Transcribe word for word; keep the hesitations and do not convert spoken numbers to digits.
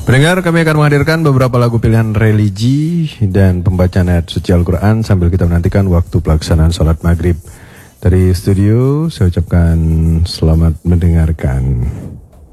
Pendengar, kami akan menghadirkan beberapa lagu pilihan religi dan pembacaan ayat suci Al-Quran sambil kita menantikan waktu pelaksanaan sholat maghrib. Dari studio, saya ucapkan selamat mendengarkan.